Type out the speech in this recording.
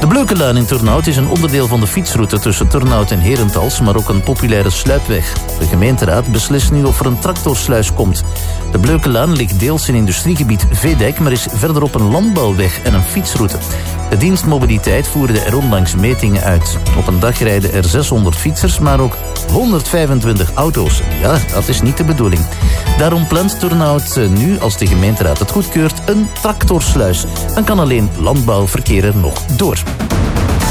De Bleukelaan in Turnhout is een onderdeel van de fietsroute tussen Turnhout en Herentals, maar ook een populaire sluipweg. De gemeenteraad beslist nu of er een tractorsluis komt. De Bleukelaan ligt deels in industriegebied Veedijk, maar is verderop een landbouwweg en een fietsroute. De dienst Mobiliteit voerde er onlangs metingen uit. Op een dag rijden er 600 fietsers, maar ook 125 auto's. Ja, dat is niet de bedoeling. Daarom plant Turnhout nu, als de gemeenteraad het goedkeurt, een tractorsluis. Dan kan alleen landbouwverkeer er nog door.